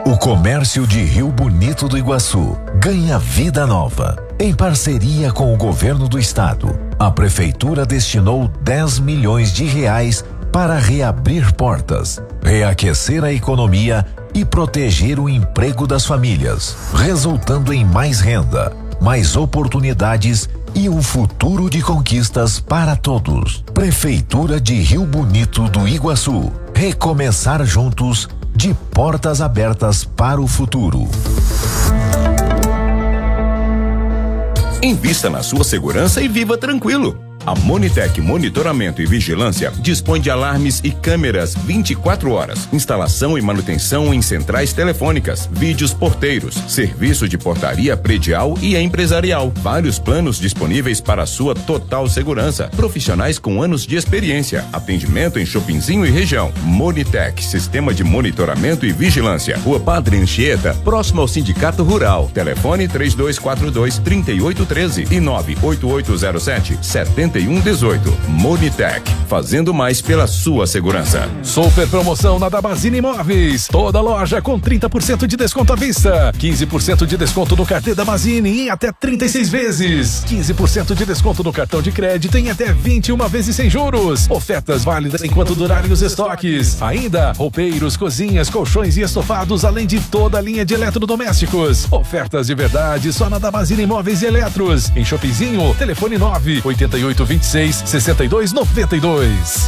O comércio de Rio Bonito do Iguaçu ganha vida nova. Em parceria com o governo do estado, a prefeitura destinou 10 milhões de reais para reabrir portas, reaquecer a economia e proteger o emprego das famílias, resultando em mais renda, mais oportunidades e um futuro de conquistas para todos. Prefeitura de Rio Bonito do Iguaçu. Recomeçar juntos, de portas abertas para o futuro. Invista na sua segurança e viva tranquilo. A Monitec Monitoramento e Vigilância dispõe de alarmes e câmeras 24 horas, instalação e manutenção em centrais telefônicas, vídeos porteiros, serviço de portaria predial e empresarial. Vários planos disponíveis para a sua total segurança. Profissionais com anos de experiência. Atendimento em Chopinzinho e região. Monitec, Sistema de Monitoramento e Vigilância. Rua Padre Anchieta, próximo ao Sindicato Rural. Telefone 3242-3813 e 98807-7118. Monitec, fazendo mais pela sua segurança. Super promoção na Damazini Imóveis. Toda loja com 30% de desconto à vista. 15% de desconto no cartão Damazini em até 36 vezes. 15% de desconto no cartão de crédito em até 21 vezes sem juros. Ofertas válidas enquanto durarem os estoques. Ainda, roupeiros, cozinhas, colchões e estofados, além de toda a linha de eletrodomésticos. Ofertas de verdade só na Damazini Imóveis e Eletros. Em Shoppingzinho, telefone 98826-6292.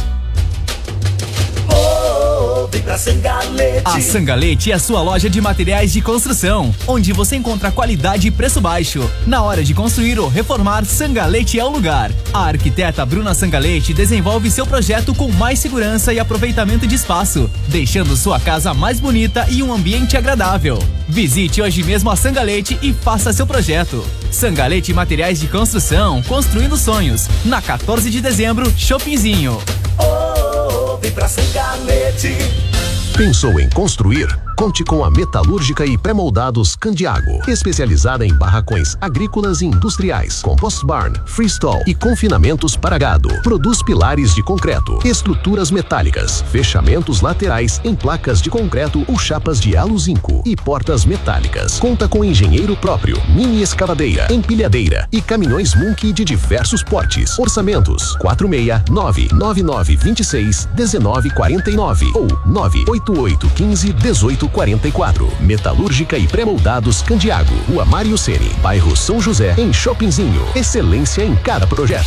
Vem pra Sangalete. A Sangalete é a sua loja de materiais de construção, onde você encontra qualidade e preço baixo. Na hora de construir ou reformar, Sangalete é o lugar. A arquiteta Bruna Sangalete desenvolve seu projeto com mais segurança e aproveitamento de espaço, deixando sua casa mais bonita e um ambiente agradável. Visite hoje mesmo a Sangalete e faça seu projeto. Sangalete Materiais de Construção, construindo sonhos. Na 14 de dezembro, Shoppingzinho. Vem pra Sangalete. Pensou em construir? Conte com a Metalúrgica e Pré-Moldados Candiago, especializada em barracões agrícolas e industriais, compost barn, freestall e confinamentos para gado. Produz pilares de concreto, estruturas metálicas, fechamentos laterais em placas de concreto ou chapas de aluzinco e portas metálicas. Conta com engenheiro próprio, mini escavadeira, empilhadeira e caminhões Munky de diversos portes. Orçamentos 469-9926-1949 ou 98815-1844. Metalúrgica e Pré-Moldados Candiago, Rua Mário Ceni, bairro São José, em Shoppingzinho. Excelência em cada projeto.